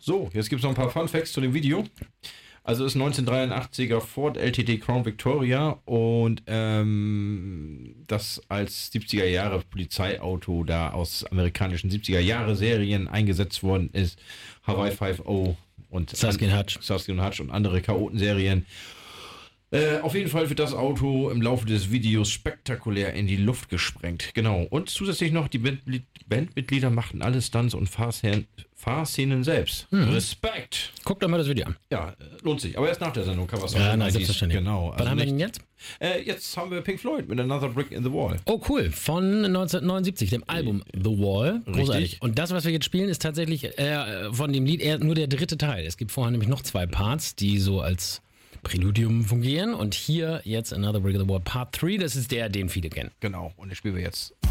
So, jetzt gibt es noch ein paar Fun Facts zu dem Video. Also ist 1983er Ford LTD Crown Victoria und das als 70er Jahre Polizeiauto da aus amerikanischen 70er Jahre Serien eingesetzt worden ist. Hawaii 5.0 und Starsky und Hutch und andere Chaoten-Serien. Auf jeden Fall wird das Auto im Laufe des Videos spektakulär in die Luft gesprengt. Genau. Und zusätzlich noch, die Bandmitglieder machten alle Stunts und Fahrszenen selbst. Respekt! Guckt doch mal das Video an. Ja, lohnt sich. Aber erst nach der Sendung kann man Ja, na, selbstverständlich. Genau. Was haben wir denn jetzt? Jetzt haben wir Pink Floyd mit Another Brick in the Wall. Oh, cool. Von 1979, dem Album The Wall. Großartig. Richtig. Und das, was wir jetzt spielen, ist tatsächlich von dem Lied eher nur der dritte Teil. Es gibt vorher nämlich noch 2 Parts, die so als Präludium fungieren. Und hier jetzt Another Brick in the Wall Part 3. Das ist der, den viele kennen. Genau. Und den spielen wir jetzt